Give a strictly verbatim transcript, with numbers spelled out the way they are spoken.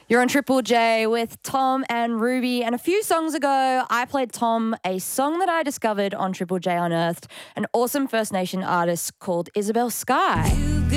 You're on Triple J with Tom and Ruby. And a few songs ago, I played Tom a song that I discovered on Triple J Unearthed, an awesome First Nation artist called Isabel Sky.